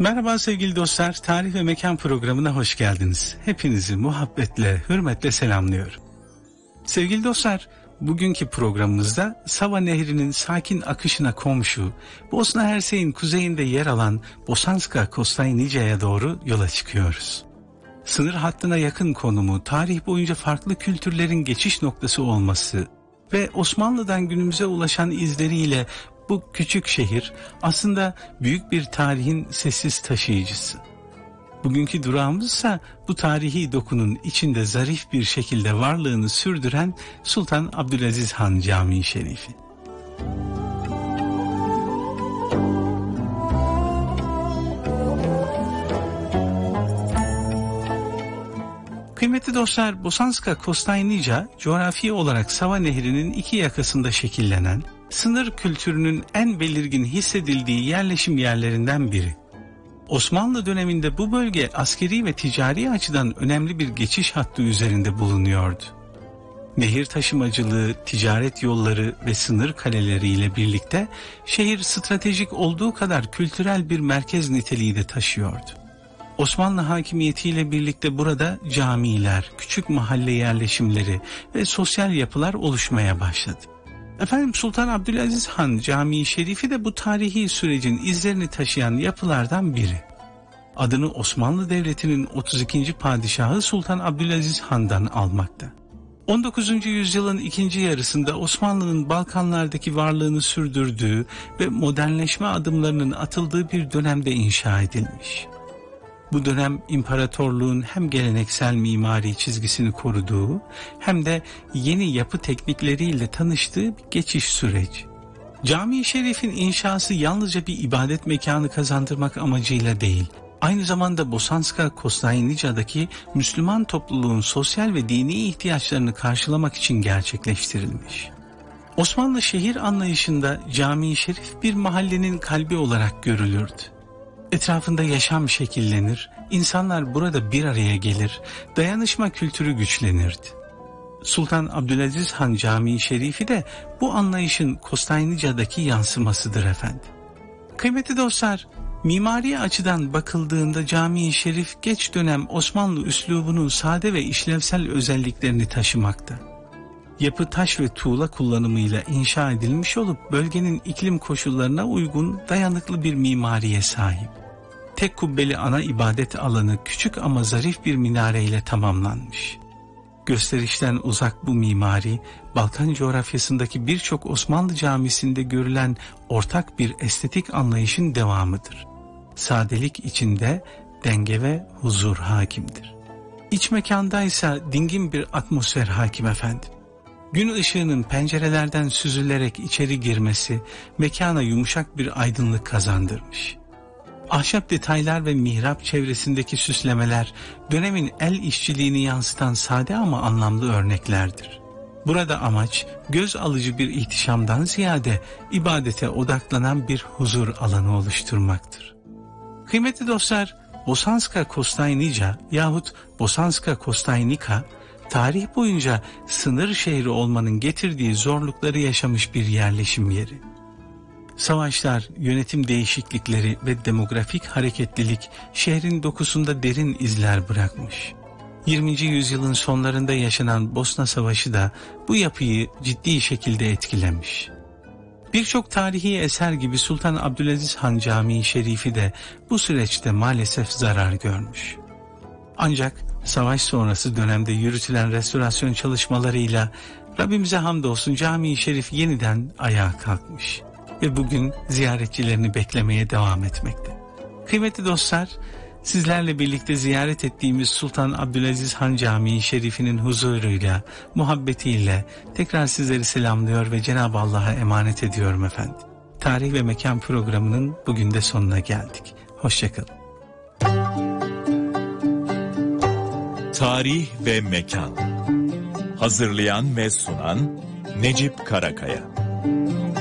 Merhaba sevgili dostlar, Tarih ve Mekan programına hoş geldiniz. Hepinizi muhabbetle, hürmetle selamlıyorum. Sevgili dostlar, bugünkü programımızda Sava Nehri'nin sakin akışına komşu, Bosna Hersek'in kuzeyinde yer alan Bosanska Kostajnica'ya doğru yola çıkıyoruz. Sınır hattına yakın konumu, tarih boyunca farklı kültürlerin geçiş noktası olması ve Osmanlı'dan günümüze ulaşan izleriyle bu küçük şehir aslında büyük bir tarihin sessiz taşıyıcısı. Bugünkü durağımızsa bu tarihi dokunun içinde zarif bir şekilde varlığını sürdüren Sultan Abdülaziz Han Camii Şerifi. Kıymetli dostlar, Bosanska Kostajnica coğrafi olarak Sava Nehri'nin iki yakasında şekillenen, sınır kültürünün en belirgin hissedildiği yerleşim yerlerinden biri. Osmanlı döneminde bu bölge askeri ve ticari açıdan önemli bir geçiş hattı üzerinde bulunuyordu. Nehir taşımacılığı, ticaret yolları ve sınır kaleleriyle birlikte şehir stratejik olduğu kadar kültürel bir merkez niteliği de taşıyordu. Osmanlı hakimiyetiyle birlikte burada camiler, küçük mahalle yerleşimleri ve sosyal yapılar oluşmaya başladı. Sultan Abdülaziz Han Camii Şerifi de bu tarihi sürecin izlerini taşıyan yapılardan biri. Adını Osmanlı Devleti'nin 32. padişahı Sultan Abdülaziz Han'dan almakta. 19. yüzyılın ikinci yarısında Osmanlı'nın Balkanlardaki varlığını sürdürdüğü ve modernleşme adımlarının atıldığı bir dönemde inşa edilmiş. Bu dönem imparatorluğun hem geleneksel mimari çizgisini koruduğu hem de yeni yapı teknikleriyle tanıştığı bir geçiş süreci. Cami-i Şerif'in inşası yalnızca bir ibadet mekanı kazandırmak amacıyla değil, aynı zamanda Bosanska Kostajnica'daki Müslüman topluluğun sosyal ve dini ihtiyaçlarını karşılamak için gerçekleştirilmiş. Osmanlı şehir anlayışında Cami-i Şerif bir mahallenin kalbi olarak görülürdü. Etrafında yaşam şekillenir, insanlar burada bir araya gelir, dayanışma kültürü güçlenirdi. Sultan Abdülaziz Han Camii Şerifi de bu anlayışın Kostajnica'daki yansımasıdır efendim. Kıymetli dostlar, mimari açıdan bakıldığında Camii Şerif geç dönem Osmanlı üslubunun sade ve işlevsel özelliklerini taşımakta. Yapı taş ve tuğla kullanımıyla inşa edilmiş olup bölgenin iklim koşullarına uygun dayanıklı bir mimariye sahip. Tek kubbeli ana ibadet alanı küçük ama zarif bir minareyle tamamlanmış. Gösterişten uzak bu mimari, Balkan coğrafyasındaki birçok Osmanlı camisinde görülen ortak bir estetik anlayışın devamıdır. Sadelik içinde denge ve huzur hakimdir. İç mekandaysa dingin bir atmosfer hakim efendim. Gün ışığının pencerelerden süzülerek içeri girmesi mekana yumuşak bir aydınlık kazandırmış. Ahşap detaylar ve mihrap çevresindeki süslemeler dönemin el işçiliğini yansıtan sade ama anlamlı örneklerdir. Burada amaç göz alıcı bir ihtişamdan ziyade ibadete odaklanan bir huzur alanı oluşturmaktır. Kıymetli dostlar, Bosanska Kostajnica yahut Bosanska Kostajnica tarih boyunca sınır şehri olmanın getirdiği zorlukları yaşamış bir yerleşim yeri. Savaşlar, yönetim değişiklikleri ve demografik hareketlilik şehrin dokusunda derin izler bırakmış. 20. yüzyılın sonlarında yaşanan Bosna Savaşı da bu yapıyı ciddi şekilde etkilemiş. Birçok tarihi eser gibi Sultan Abdülaziz Han Camii Şerifi de bu süreçte maalesef zarar görmüş. Ancak savaş sonrası dönemde yürütülen restorasyon çalışmalarıyla Rabbimize hamdolsun Camii Şerif yeniden ayağa kalkmış ve bugün ziyaretçilerini beklemeye devam etmekte. Kıymetli dostlar, sizlerle birlikte ziyaret ettiğimiz Sultan Abdülaziz Han Camii Şerifi'nin huzuruyla, muhabbetiyle tekrar sizleri selamlıyor ve Cenab-ı Allah'a emanet ediyorum efendim. Tarih ve Mekan programının bugün de sonuna geldik. Hoşçakalın. Tarih ve Mekan. Hazırlayan ve sunan Necip Karakaya.